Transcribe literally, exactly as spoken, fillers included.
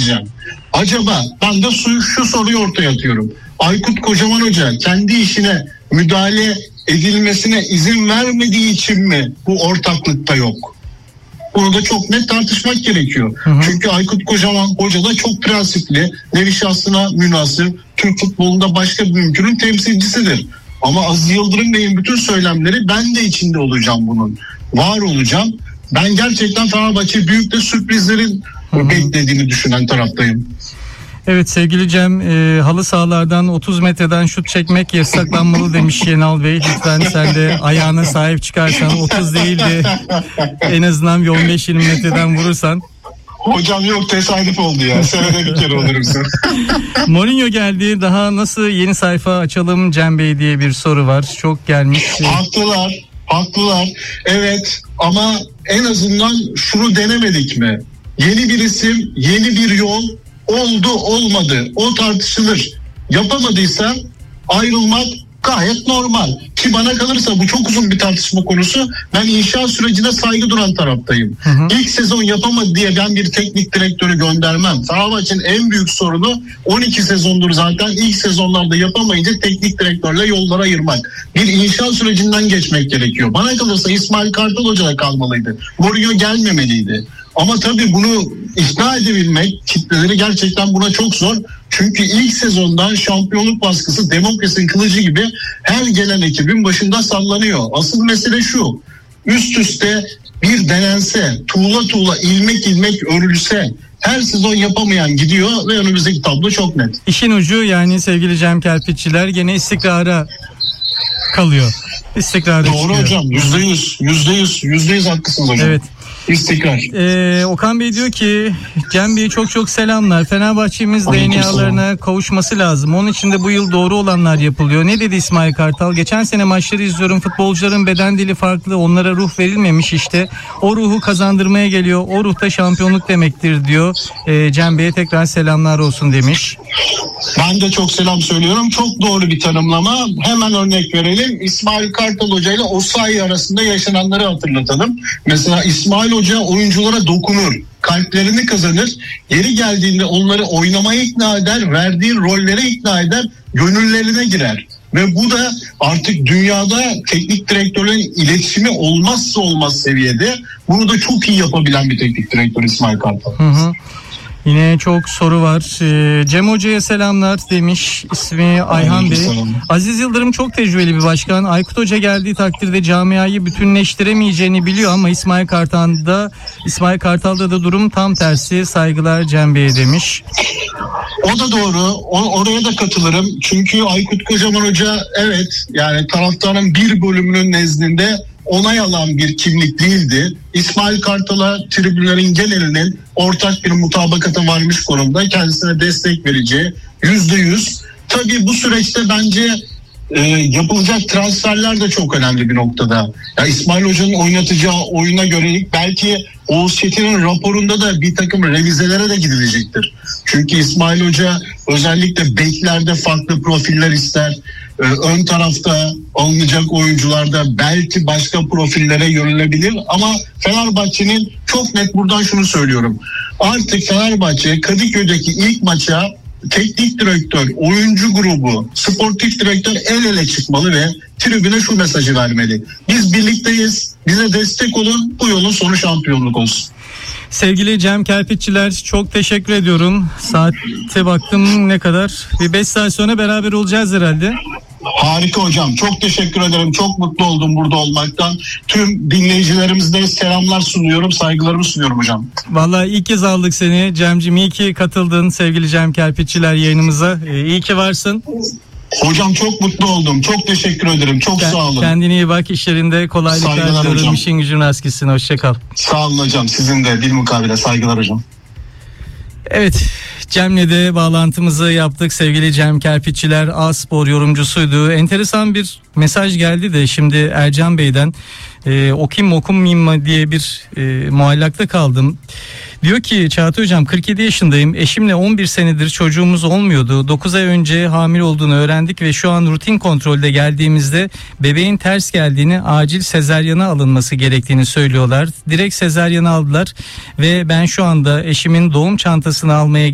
edeceğim. Acaba ben de şu, şu soruyu ortaya atıyorum. Aykut Kocaman Hoca kendi işine müdahale edilmesine izin vermediği için mi bu ortaklıkta yok? Bunu da çok net tartışmak gerekiyor. Hı hı. Çünkü Aykut Kocaman Hoca da çok prensipli, nevi şahsına münhasır, Türk futbolunda başka bir mümkünün temsilcisidir. Ama Aziz Yıldırım Bey'in bütün söylemleri, ben de içinde olacağım bunun, var olacağım. Ben gerçekten Fenerbahçe büyük de sürprizlerin Hı-hı. beklediğini düşünen taraftayım. Evet sevgili Cem, e, halı sahalardan otuz metreden şut çekmek yasaklanmalı demiş Yenal Bey. Lütfen sen de ayağına sahip çıkarsan, otuz değil de en azından bir on beş yirmi metreden vurursan. Hocam yok, tesadüf oldu ya. Senede bir kere olursun. Mourinho geldi. Daha nasıl yeni sayfa açalım Cem Bey diye bir soru var. Çok gelmiş. Haklılar. Haklılar. Evet ama en azından şunu denemedik mi? Yeni bir isim, yeni bir yol, oldu olmadı. O tartışılır. Yapamadıysa ayrılmak gayet normal. Ki bana kalırsa bu çok uzun bir tartışma konusu. Ben inşaat sürecine saygı duran taraftayım. Hı hı. İlk sezon yapamadı diye ben bir teknik direktörü göndermem. Fenerbahçe'nin en büyük sorunu on iki sezondur zaten. İlk sezonlarda yapamayınca teknik direktörle yollara ayırmak. Bir inşaat sürecinden geçmek gerekiyor. Bana kalırsa İsmail Kartal Hoca da kalmalıydı. Mourinho gelmemeliydi. Ama tabii bunu ikna edebilmek, kitleleri gerçekten buna çok zor. Çünkü ilk sezondan şampiyonluk baskısı demokrasinin kılıcı gibi her gelen ekibin başında sallanıyor. Asıl mesele şu: üst üste bir denense, tuğla tuğla, ilmek ilmek örülse, her sezon yapamayan gidiyor ve önümüzdeki tablo çok net. İşin ucu yani sevgili Cem Kerpiççiler gene istikrara kalıyor. İstikrara Doğru çıkıyor. Hocam, yüzde yüz, yüzde yüz, yüzde yüz haklısınız hocam. Evet. İstikrar. Ee, Okan Bey diyor ki Cem Bey'e çok çok selamlar. Fenerbahçe'miz D N A'larına kavuşması lazım. Onun için de bu yıl doğru olanlar yapılıyor. Ne dedi İsmail Kartal? Geçen sene maçları izliyorum. Futbolcuların beden dili farklı. Onlara ruh verilmemiş işte. O ruhu kazandırmaya geliyor. O ruhta şampiyonluk demektir diyor. Ee, Cem Bey'e tekrar selamlar olsun demiş. Ben de çok selam söylüyorum. Çok doğru bir tanımlama. Hemen örnek verelim. İsmail Kartal Hoca ile Osayi arasında yaşananları hatırlatalım. Mesela İsmail Hoca oyunculara dokunur, kalplerini kazanır. Yeri geldiğinde onları oynamaya ikna eder, verdiği rollere ikna eder, gönüllerine girer. Ve bu da artık dünyada teknik direktörlerin iletişimi olmazsa olmaz seviyede. Bunu da çok iyi yapabilen bir teknik direktör İsmail Kartal. Hı hı. Yine çok soru var. Ee, Cem Hoca'ya selamlar demiş. İsmi Ayhan Bey. Aziz Yıldırım çok tecrübeli bir başkan. Aykut Hoca geldiği takdirde camiayı bütünleştiremeyeceğini biliyor ama İsmail Kartal'da İsmail Kartal'da da durum tam tersi. Saygılar Cem Bey'e demiş. O da doğru. O, oraya da katılırım. Çünkü Aykut Kocaman Hoca evet yani taraftarın bir bölümünün nezdinde onay alan bir kimlik değildi. İsmail Kartal'a tribünlerin genelinin ortak bir mutabakata varmış konumda, kendisine destek vereceği yüzde yüz. Tabii bu süreçte bence e, yapılacak transferler de çok önemli bir noktada. Ya İsmail Hoca'nın oynatacağı oyuna göre belki Oğuz Çetin'in raporunda da bir takım revizelere de gidilecektir. Çünkü İsmail Hoca özellikle beklerde farklı profiller ister. Ön tarafta alınacak oyuncularda belki başka profillere yönelebilir ama Fenerbahçe'nin çok net buradan şunu söylüyorum. Artık Fenerbahçe Kadıköy'deki ilk maça teknik direktör, oyuncu grubu, sportif direktör el ele çıkmalı ve tribüne şu mesajı vermeli: biz birlikteyiz, bize destek olun, bu yolun sonu şampiyonluk olsun. Sevgili Cem Kerpiççiler, çok teşekkür ediyorum. Saate baktım ne kadar? Bir beş saat sonra beraber olacağız herhalde. Harika hocam. Çok teşekkür ederim. Çok mutlu oldum burada olmaktan. Tüm dinleyicilerimize selamlar sunuyorum. Saygılarımı sunuyorum hocam. Vallahi ilk kez aldık seni Cem'ciğim. İyi ki katıldın sevgili Cem Kerpiççiler yayınımıza. Ee, iyi ki varsın. Hocam çok mutlu oldum. Çok teşekkür ederim. Çok Kend, sağ olun. Kendine iyi bak. İşlerinde kolaylıklar diliyorum. İşin gücün rast gitsin. Hoşça kal. Sağ olun hocam. Sizin de bilmukabele saygılar hocam. Evet, Cem'le de bağlantımızı yaptık. Sevgili Cem Kerpiççiler A-Spor yorumcusuydu. Enteresan bir mesaj geldi de şimdi Ercan Bey'den. E, okuyayım mı okunmayayım mı diye bir e, muallakta kaldım. Diyor ki Çağatay Hocam kırk yedi yaşındayım. Eşimle on bir senedir çocuğumuz olmuyordu. dokuz ay önce hamile olduğunu öğrendik ve şu an rutin kontrolde geldiğimizde bebeğin ters geldiğini, acil sezaryana alınması gerektiğini söylüyorlar. Direkt sezaryana aldılar ve ben şu anda eşimin doğum çantasını almaya